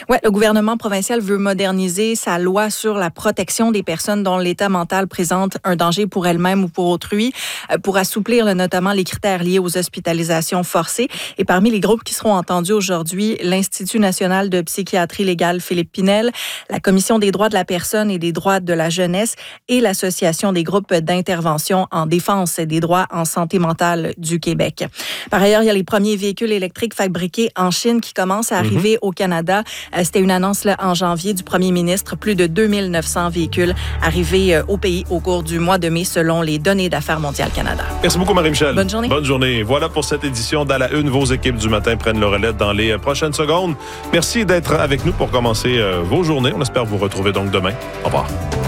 Ouais, le gouvernement provincial veut moderniser sa loi sur la protection des personnes dont l'état mental présente un danger pour elles-mêmes ou pour autrui, pour assouplir notamment les critères liés aux hospitalisations forcées. Et parmi les groupes qui seront entendus aujourd'hui, l'Institut national de psychiatrie légale Philippe Pinel, la Commission des droits de la personne et des droits de la jeunesse et l'Association des groupes d'intervention en défense des droits en santé mentale du Québec. Par ailleurs, il y a les premiers véhicules électriques fabriqués en Chine qui commencent à arriver au Canada. C'était une annonce là, en janvier du premier ministre. Plus de 2900 véhicules arrivés au pays au cours du mois de mai selon les données d'Affaires mondiales Canada. Merci beaucoup, Marie-Michel. Bonne journée. Bonne journée. Voilà pour cette édition d'À la Une. Vos équipes du matin prennent le relais dans les prochaines secondes. Merci d'être avec nous pour commencer vos journées. On espère vous retrouver donc demain. Au revoir.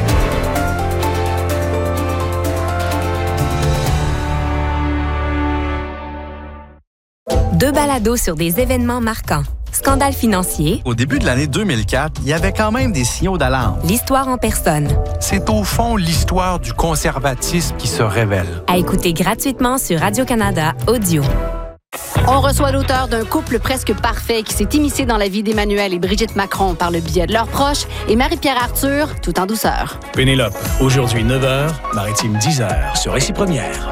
Deux balados sur des événements marquants. Scandale financier. Au début de l'année 2004, il y avait quand même des signaux d'alarme. L'histoire en personne. C'est au fond l'histoire du conservatisme qui se révèle. À écouter gratuitement sur Radio-Canada Audio. On reçoit l'auteur d'un couple presque parfait qui s'est immiscé dans la vie d'Emmanuel et Brigitte Macron par le biais de leurs proches et Marie-Pierre Arthur, tout en douceur. Pénélope, aujourd'hui 9h, Maritime 10h, sur Récit Première.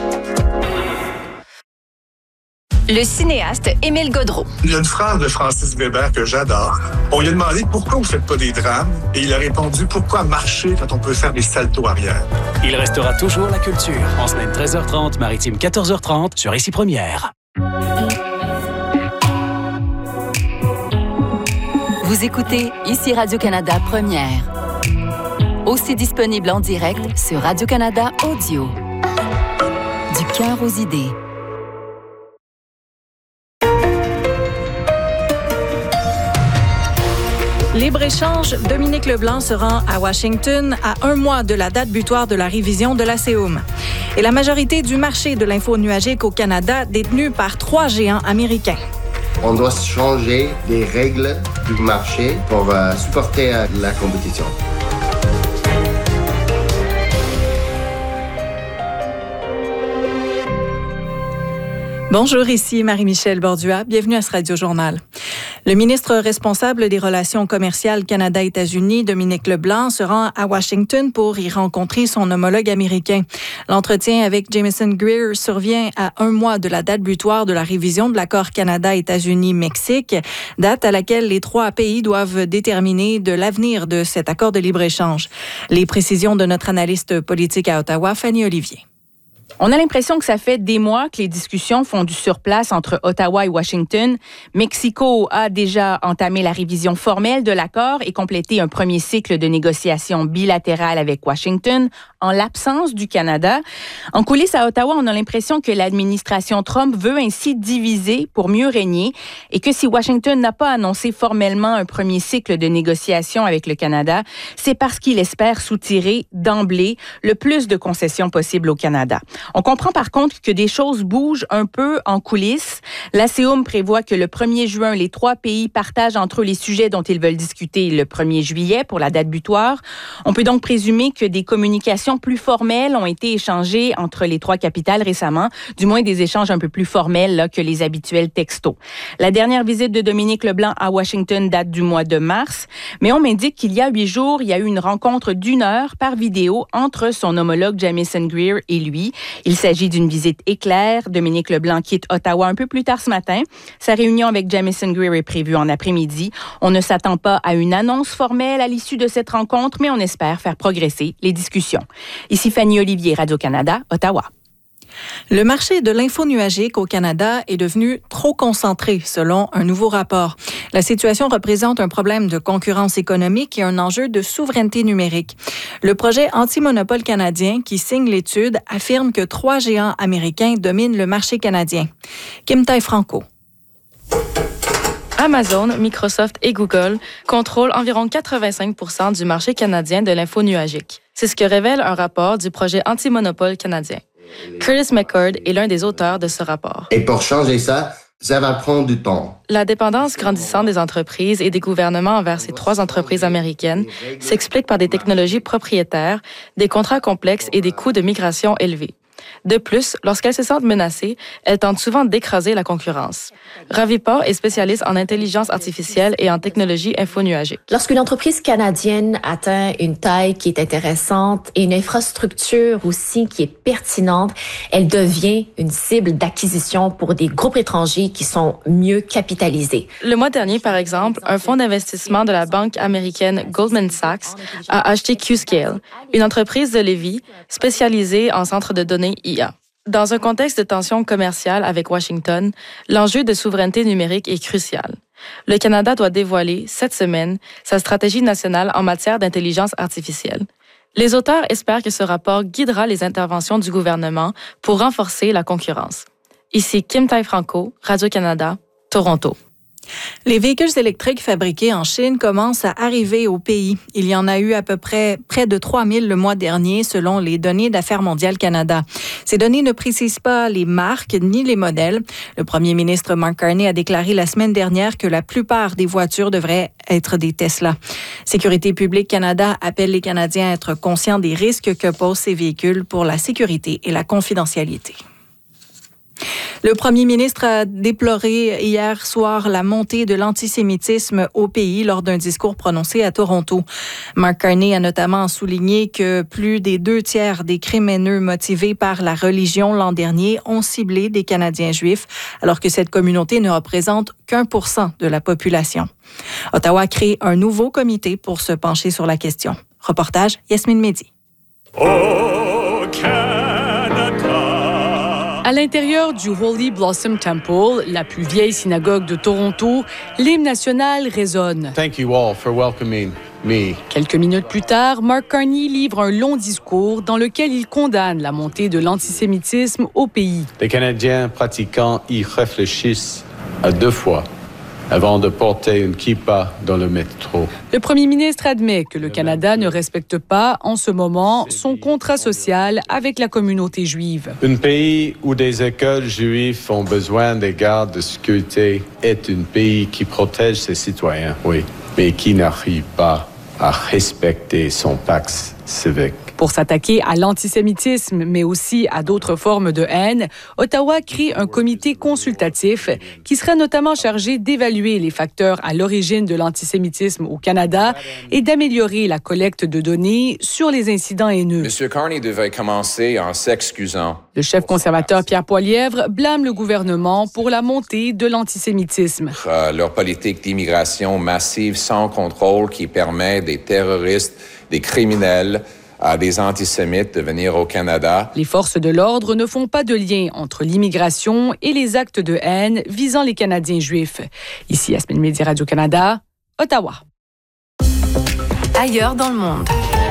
Le cinéaste Émile Gaudreau. Il y a une phrase de Francis Weber que j'adore. On lui a demandé pourquoi vous ne faites pas des drames et il a répondu pourquoi marcher quand on peut faire des saltos arrière. Il restera toujours la culture. En semaine 13h30, Maritime 14h30, sur Récit Première. Vous écoutez ici Radio-Canada Première. Aussi disponible en direct sur Radio-Canada Audio. Du cœur aux idées. Libre-échange, Dominique Leblanc se rend à Washington à un mois de la date butoir de la révision de la CEUM. Et la majorité du marché de l'info nuagique au Canada détenu par 3 géants américains. On doit changer les règles du marché pour supporter la compétition. Bonjour, ici Marie-Michel Bordua. Bienvenue à ce Radio-Journal. Le ministre responsable des Relations commerciales Canada-États-Unis, Dominique Leblanc, se rend à Washington pour y rencontrer son homologue américain. L'entretien avec Jamieson Greer survient à un mois de la date butoir de la révision de l'accord Canada-États-Unis-Mexique, date à laquelle les 3 pays doivent déterminer de l'avenir de cet accord de libre-échange. Les précisions de notre analyste politique à Ottawa, Fanny Olivier. On a l'impression que ça fait des mois que les discussions font du surplace entre Ottawa et Washington. Mexico a déjà entamé la révision formelle de l'accord et complété un premier cycle de négociations bilatérales avec Washington en l'absence du Canada. En coulisses à Ottawa, on a l'impression que l'administration Trump veut ainsi diviser pour mieux régner et que si Washington n'a pas annoncé formellement un premier cycle de négociations avec le Canada, c'est parce qu'il espère soutirer d'emblée le plus de concessions possibles au Canada. On comprend par contre que des choses bougent un peu en coulisses. La CEUM prévoit que le 1er juin, les 3 pays partagent entre eux les sujets dont ils veulent discuter le 1er juillet pour la date butoir. On peut donc présumer que des communications plus formelles ont été échangées entre les 3 capitales récemment, du moins des échanges un peu plus formels là, que les habituels textos. La dernière visite de Dominique Leblanc à Washington date du mois de mars, mais on m'indique qu'il y a 8 jours, il y a eu une rencontre d'1 heure par vidéo entre son homologue Jamieson Greer et lui. Il s'agit d'une visite éclair. Dominique Leblanc quitte Ottawa un peu plus tard ce matin. Sa réunion avec Jamieson Greer est prévue en après-midi. On ne s'attend pas à une annonce formelle à l'issue de cette rencontre, mais on espère faire progresser les discussions. Ici Fanny Olivier, Radio-Canada, Ottawa. Le marché de l'info nuagique au Canada est devenu trop concentré, selon un nouveau rapport. La situation représente un problème de concurrence économique et un enjeu de souveraineté numérique. Le projet Anti-monopole canadien, qui signe l'étude, affirme que 3 géants américains dominent le marché canadien. Kim Tai-Franco. Amazon, Microsoft et Google contrôlent environ 85% du marché canadien de l'info nuagique. C'est ce que révèle un rapport du projet Anti-monopole canadien. Curtis McCord est l'un des auteurs de ce rapport. Et pour changer ça, ça va prendre du temps. La dépendance grandissante des entreprises et des gouvernements envers ces 3 entreprises américaines s'explique par des technologies propriétaires, des contrats complexes et des coûts de migration élevés. De plus, lorsqu'elles se sentent menacées, elles tentent souvent d'écraser la concurrence. Ravi Paul est spécialiste en intelligence artificielle et en technologie infonuagique. Lorsqu'une entreprise canadienne atteint une taille qui est intéressante et une infrastructure aussi qui est pertinente, elle devient une cible d'acquisition pour des groupes étrangers qui sont mieux capitalisés. Le mois dernier, par exemple, un fonds d'investissement de la banque américaine Goldman Sachs a acheté Qscale, une entreprise de Lévis spécialisée en centres de données IA. Dans un contexte de tension commerciale avec Washington, l'enjeu de souveraineté numérique est crucial. Le Canada doit dévoiler, cette semaine, sa stratégie nationale en matière d'intelligence artificielle. Les auteurs espèrent que ce rapport guidera les interventions du gouvernement pour renforcer la concurrence. Ici Kim Tai-Franco, Radio-Canada, Toronto. Les véhicules électriques fabriqués en Chine commencent à arriver au pays. Il y en a eu à peu près de 3000 le mois dernier, selon les données d'Affaires mondiales Canada. Ces données ne précisent pas les marques ni les modèles. Le premier ministre Mark Carney a déclaré la semaine dernière que la plupart des voitures devraient être des Tesla. Sécurité publique Canada appelle les Canadiens à être conscients des risques que posent ces véhicules pour la sécurité et la confidentialité. Le premier ministre a déploré hier soir la montée de l'antisémitisme au pays lors d'un discours prononcé à Toronto. Mark Carney a notamment souligné que plus des 2/3 des crimes haineux motivés par la religion l'an dernier ont ciblé des Canadiens juifs, alors que cette communauté ne représente qu'1% de la population. Ottawa crée un nouveau comité pour se pencher sur la question. Reportage Yasmine Mehdi. À l'intérieur du Holy Blossom Temple, la plus vieille synagogue de Toronto, l'hymne national résonne. Thank you all for welcoming me. Quelques minutes plus tard, Mark Carney livre un long discours dans lequel il condamne la montée de l'antisémitisme au pays. Les Canadiens pratiquants y réfléchissent à 2 fois avant de porter une kippa dans le métro. Le premier ministre admet que le Canada ne respecte pas, en ce moment, son contrat social avec la communauté juive. Un pays où des écoles juives ont besoin des gardes de sécurité est un pays qui protège ses citoyens, oui, mais qui n'arrive pas à respecter son pacte civique. Pour s'attaquer à l'antisémitisme, mais aussi à d'autres formes de haine, Ottawa crée un comité consultatif qui sera notamment chargé d'évaluer les facteurs à l'origine de l'antisémitisme au Canada et d'améliorer la collecte de données sur les incidents haineux. M. Carney devait commencer en s'excusant. Le chef conservateur Pierre Poilievre blâme le gouvernement pour la montée de l'antisémitisme. Leur politique d'immigration massive sans contrôle qui permet des terroristes, des criminels, à des antisémites de venir au Canada. Les forces de l'ordre ne font pas de lien entre l'immigration et les actes de haine visant les Canadiens juifs. Ici, Yasmine Mehdi, Radio-Canada, Ottawa. Ailleurs dans le monde.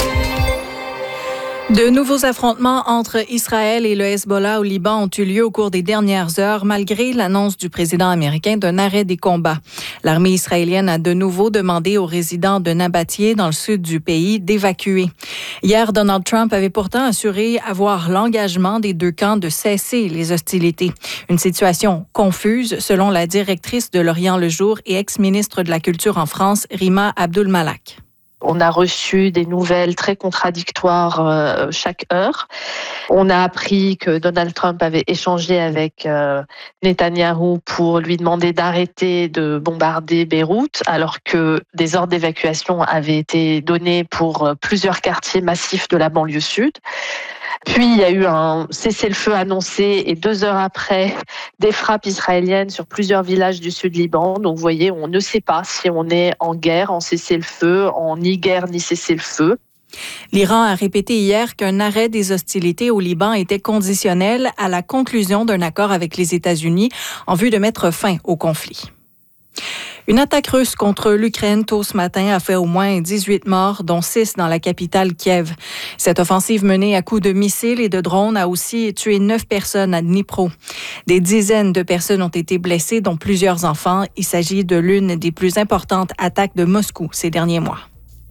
De nouveaux affrontements entre Israël et le Hezbollah au Liban ont eu lieu au cours des dernières heures, malgré l'annonce du président américain d'un arrêt des combats. L'armée israélienne a de nouveau demandé aux résidents de Nabatieh, dans le sud du pays, d'évacuer. Hier, Donald Trump avait pourtant assuré avoir l'engagement des 2 camps de cesser les hostilités. Une situation confuse, selon la directrice de l'Orient le Jour et ex-ministre de la Culture en France, Rima Abdul-Malak. On a reçu des nouvelles très contradictoires chaque heure. On a appris que Donald Trump avait échangé avec Netanyahou pour lui demander d'arrêter de bombarder Beyrouth, alors que des ordres d'évacuation avaient été donnés pour plusieurs quartiers massifs de la banlieue sud. Puis, il y a eu un cessez-le-feu annoncé et 2 heures après, des frappes israéliennes sur plusieurs villages du sud Liban. Donc, vous voyez, on ne sait pas si on est en guerre, en cessez-le-feu, en ni guerre ni cessez-le-feu. L'Iran a répété hier qu'un arrêt des hostilités au Liban était conditionnel à la conclusion d'un accord avec les États-Unis en vue de mettre fin au conflit. Une attaque russe contre l'Ukraine tôt ce matin a fait au moins 18 morts, dont 6 dans la capitale Kiev. Cette offensive menée à coups de missiles et de drones a aussi tué 9 personnes à Dnipro. Des dizaines de personnes ont été blessées, dont plusieurs enfants. Il s'agit de l'une des plus importantes attaques de Moscou ces derniers mois.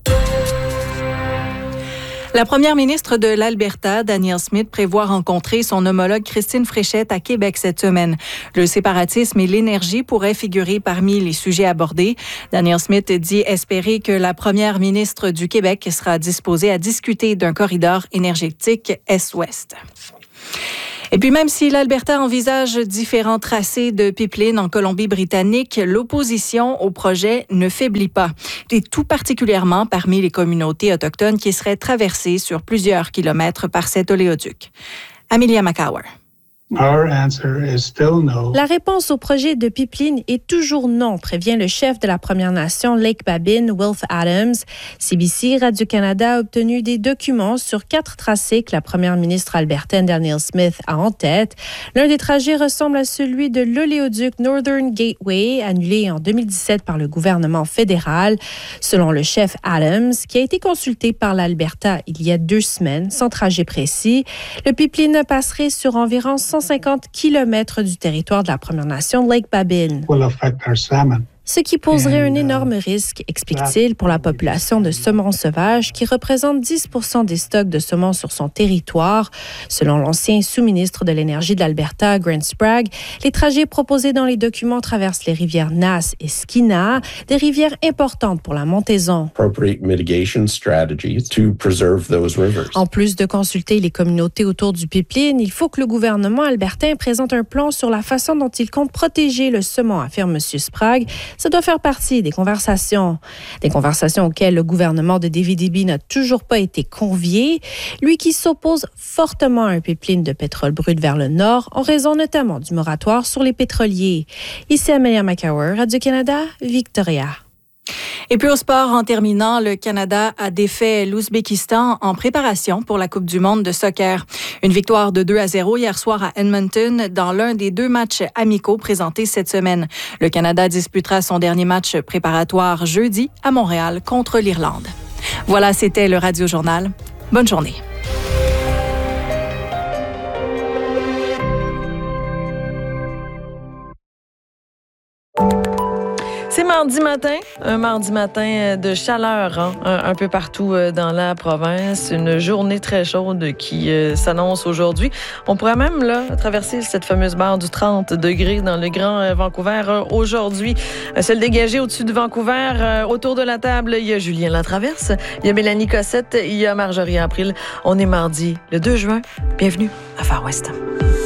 La première ministre de l'Alberta, Danielle Smith, prévoit rencontrer son homologue Christine Fréchette à Québec cette semaine. Le séparatisme et l'énergie pourraient figurer parmi les sujets abordés. Danielle Smith dit espérer que la première ministre du Québec sera disposée à discuter d'un corridor énergétique Est-Ouest. Et puis même si l'Alberta envisage différents tracés de pipeline en Colombie-Britannique, l'opposition au projet ne faiblit pas. Et tout particulièrement parmi les communautés autochtones qui seraient traversées sur plusieurs kilomètres par cet oléoduc. Amelia McCower. La réponse au projet de pipeline est toujours non, prévient le chef de la Première Nation Lake Babine, Wilf Adams. CBC Radio-Canada a obtenu des documents sur 4 tracés que la première ministre albertaine Danielle Smith a en tête. L'un des trajets ressemble à celui de l'oléoduc Northern Gateway, annulé en 2017 par le gouvernement fédéral. Selon le chef Adams, qui a été consulté par l'Alberta il y a 2 semaines, sans trajet précis, le pipeline passerait sur environ 150 km du territoire de la Première Nation Lake Babine. Ce qui poserait un énorme risque, explique-t-il, pour la population de saumon sauvage qui représente 10% des stocks de saumon sur son territoire. Selon l'ancien sous-ministre de l'Énergie de l'Alberta, Grant Sprague, les trajets proposés dans les documents traversent les rivières Nass et Skeena, des rivières importantes pour la montaison. En plus de consulter les communautés autour du pipeline, il faut que le gouvernement albertain présente un plan sur la façon dont il compte protéger le saumon, affirme M. Sprague. Ça doit faire partie des conversations auxquelles le gouvernement de David Eby n'a toujours pas été convié, lui qui s'oppose fortement à un pipeline de pétrole brut vers le nord, en raison notamment du moratoire sur les pétroliers. Ici Amelia McCower, Radio-Canada, Victoria. Et puis au sport, en terminant, le Canada a défait l'Ouzbékistan en préparation pour la Coupe du monde de soccer. Une victoire de 2-0 hier soir à Edmonton dans l'un des 2 matchs amicaux présentés cette semaine. Le Canada disputera son dernier match préparatoire jeudi à Montréal contre l'Irlande. Voilà, c'était le Radio Journal. Bonne journée. C'est un mardi matin de chaleur un peu partout dans la province. Une journée très chaude qui s'annonce aujourd'hui. On pourrait même traverser cette fameuse barre du 30 degrés dans le Grand Vancouver aujourd'hui. Seul dégagé au-dessus de Vancouver. Autour de la table, il y a Julien Latraverse, il y a Mélanie Cossette, il y a Marjorie April. On est mardi le 2 juin. Bienvenue à Far West.